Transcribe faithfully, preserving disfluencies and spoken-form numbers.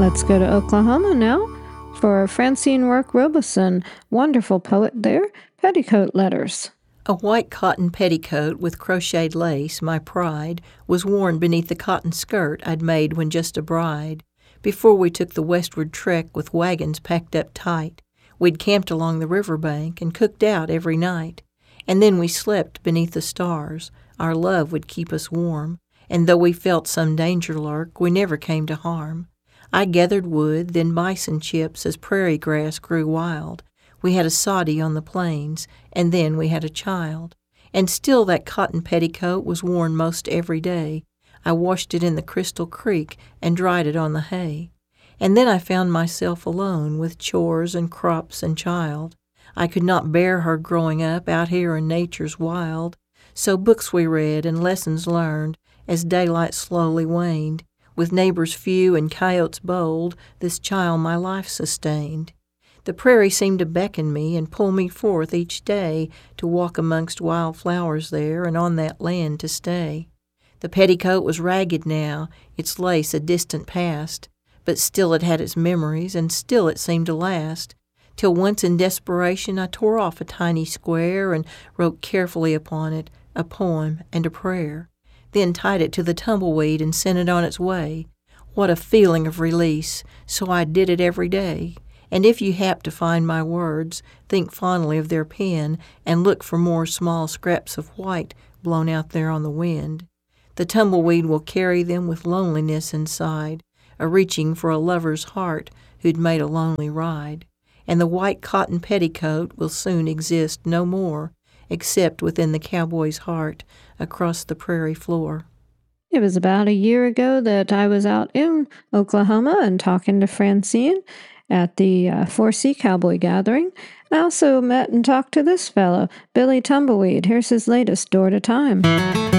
Let's go to Oklahoma now for Francine Work Robeson, wonderful poet there, Petticoat Letters. A white cotton petticoat with crocheted lace, my pride, was worn beneath the cotton skirt I'd made when just a bride. Before we took the westward trek with wagons packed up tight, we'd camped along the river bank and cooked out every night. And then we slept beneath the stars. Our love would keep us warm, and though we felt some danger lurk, we never came to harm. I gathered wood, then bison chips as prairie grass grew wild. We had a soddy on the plains, and then we had a child. And still that cotton petticoat was worn most every day. I washed it in the Crystal Creek and dried it on the hay. And then I found myself alone with chores and crops and child. I could not bear her growing up out here in nature's wild. So books we read and lessons learned as daylight slowly waned. With neighbors few and coyotes bold, this child my life sustained. The prairie seemed to beckon me and pull me forth each day to walk amongst wild flowers there and on that land to stay. The petticoat was ragged now, its lace a distant past, but still it had its memories and still it seemed to last, till once in desperation I tore off a tiny square and wrote carefully upon it a poem and a prayer, then tied it to the tumbleweed and sent it on its way. What a feeling of release! So I did it every day. And if you hap to find my words, think fondly of their pen and look for more small scraps of white blown out there on the wind. The tumbleweed will carry them with loneliness inside, a reaching for a lover's heart who'd made a lonely ride. And the white cotton petticoat will soon exist no more, except within the cowboy's heart across the prairie floor. It was about a year ago that I was out in Oklahoma and talking to Francine at the uh, four C Cowboy Gathering. I also met and talked to this fellow, Billy Tumbleweed. Here's his latest, Door to Time.